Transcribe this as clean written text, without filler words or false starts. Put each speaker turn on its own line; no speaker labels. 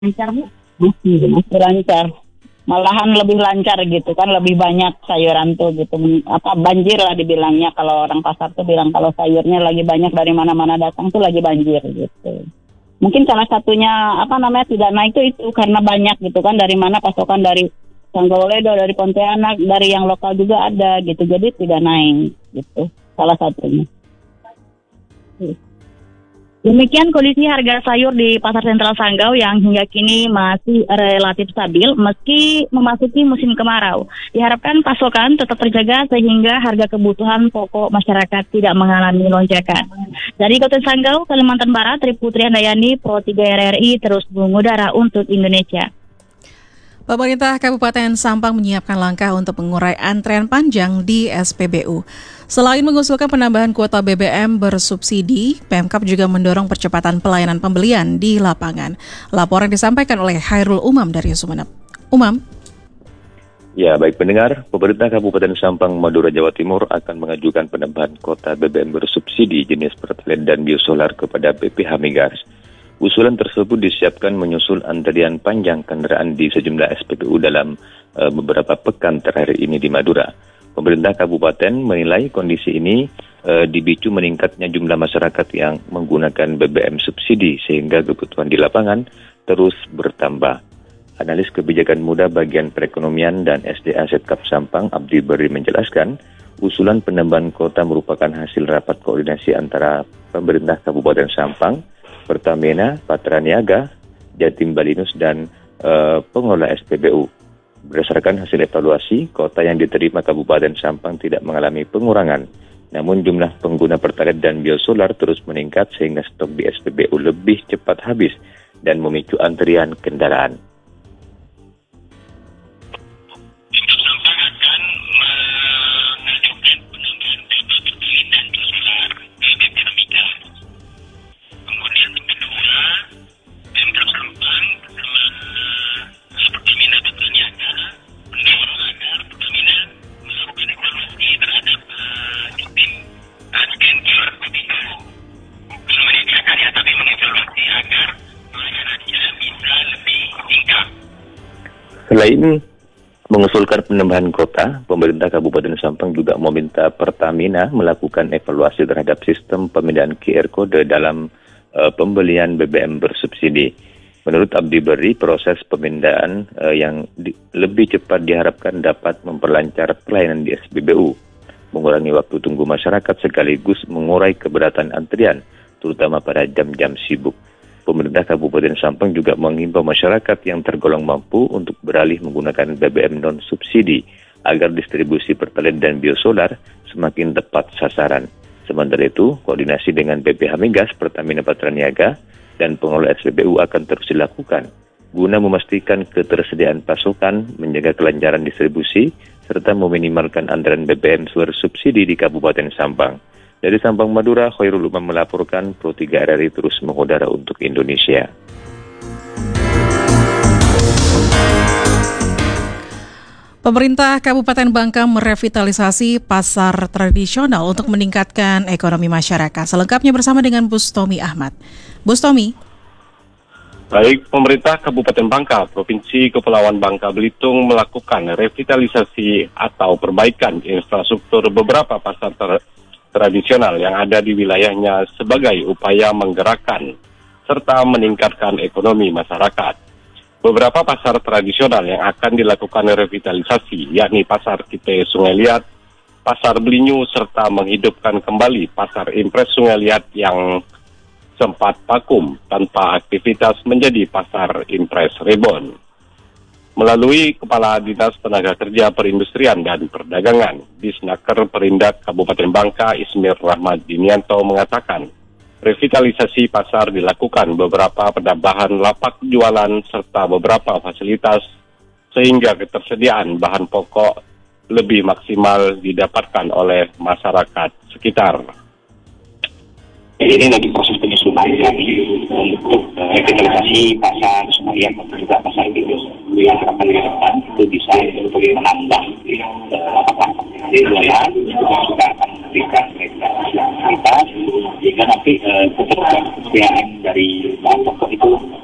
Lancar Bu? Masih lancar. Malahan lebih lancar gitu kan, lebih banyak sayuran tuh gitu. Apa banjir lah dibilangnya, kalau orang pasar tuh bilang kalau sayurnya lagi banyak dari mana-mana datang tuh lagi banjir gitu. Mungkin salah satunya apa namanya tidak naik tuh itu karena banyak gitu kan, dari mana pasokan dari Sanggoledo, dari Pontianak, dari yang lokal juga ada gitu. Jadi tidak naik gitu. Salah satunya. Demikian kondisi harga sayur di Pasar Sentral Sanggau yang hingga kini masih relatif stabil meski memasuki musim kemarau. Diharapkan pasokan tetap terjaga sehingga harga kebutuhan pokok masyarakat tidak mengalami lonjakan. Dari Kota Sanggau, Kalimantan Barat, Triputri Handayani, Pro 3 RRI terus mengudara untuk Indonesia.
Pemerintah Kabupaten Sampang menyiapkan langkah untuk mengurai antrean panjang di SPBU. Selain mengusulkan penambahan kuota BBM bersubsidi, Pemkab juga mendorong percepatan pelayanan pembelian di lapangan. Laporan disampaikan oleh Hairul Umam dari Sumeneb. Umam.
Ya, baik pendengar, pemerintah Kabupaten Sampang, Madura, Jawa Timur akan mengajukan penambahan kuota BBM bersubsidi jenis Pertalite dan biosolar kepada BPH Migas. Usulan tersebut disiapkan menyusul antrian panjang kendaraan di sejumlah SPBU dalam beberapa pekan terakhir ini di Madura. Pemerintah kabupaten menilai kondisi ini dipicu meningkatnya jumlah masyarakat yang menggunakan BBM subsidi sehingga kebutuhan di lapangan terus bertambah. Analis kebijakan muda bagian perekonomian dan SDA Setkap Sampang, Abdi Beri menjelaskan, usulan penambahan kota merupakan hasil rapat koordinasi antara pemerintah Kabupaten Sampang, Pertamina, Patra Niaga, Jatim Balinus, dan pengelola SPBU. Berdasarkan hasil evaluasi, kota yang diterima Kabupaten Sampang tidak mengalami pengurangan. Namun jumlah pengguna Pertalite dan biosolar terus meningkat sehingga stok di SPBU lebih cepat habis dan memicu antrian kendaraan. Selain mengusulkan penambahan kota, pemerintah Kabupaten Sampang juga meminta Pertamina melakukan evaluasi terhadap sistem pemindahan QR Code dalam pembelian BBM bersubsidi. Menurut Abdi Beri, proses pemindahan yang lebih cepat diharapkan dapat memperlancar pelayanan di SPBU, mengurangi waktu tunggu masyarakat sekaligus mengurai keberatan antrian, terutama pada jam-jam sibuk. Pemerintah Kabupaten Sampang juga menghimbau masyarakat yang tergolong mampu untuk beralih menggunakan BBM non-subsidi agar distribusi Pertalite dan biosolar semakin tepat sasaran. Sementara itu, koordinasi dengan BPH Migas, Pertamina Patra Niaga, dan pengelola SPBU akan terus dilakukan guna memastikan ketersediaan pasokan, menjaga kelancaran distribusi, serta meminimalkan antrean BBM bersubsidi di Kabupaten Sampang. Dari Sampang, Madura, Khairul Umam melaporkan, Pro 3 RRI terus mengudara untuk Indonesia.
Pemerintah Kabupaten Bangka merevitalisasi pasar tradisional untuk meningkatkan ekonomi masyarakat. Selengkapnya bersama dengan Bustomi Ahmad. Bustomi.
Baik, pemerintah Kabupaten Bangka, Provinsi Kepulauan Bangka Belitung melakukan revitalisasi atau perbaikan infrastruktur beberapa pasar tradisional yang ada di wilayahnya sebagai upaya menggerakkan serta meningkatkan ekonomi masyarakat. Beberapa pasar tradisional yang akan dilakukan revitalisasi, yakni Pasar Kite Sungai Liat, Pasar Belinyu, serta menghidupkan kembali Pasar Impres Sungai Liat yang sempat vakum tanpa aktivitas menjadi Pasar Impres Reborn. Melalui Kepala Dinas Tenaga Kerja Perindustrian dan Perdagangan, Disnaker Perindak Kabupaten Bangka, Ismir Rahmat Dinianto mengatakan, revitalisasi pasar dilakukan beberapa penambahan lapak jualan serta beberapa fasilitas sehingga ketersediaan bahan pokok lebih maksimal didapatkan oleh masyarakat sekitar.
Ini lagi proses penyusunan untuk revitalisasi pasar Sumayan dan juga pasar Indus. Yang akan ke depan itu bisa menambah lapak-lapak jualan, juga akan memberikan fasilitas sehingga nanti ketersediaan dari bahan pokok itu